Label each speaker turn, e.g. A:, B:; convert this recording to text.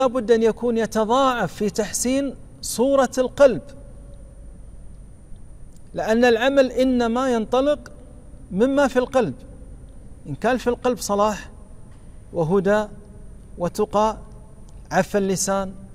A: لابد أن يكون يتضاعف في تحسين صورة القلب، لأن العمل إنما ينطلق مما في القلب. إن كان في القلب صلاح وهدى وتقى، عف اللسان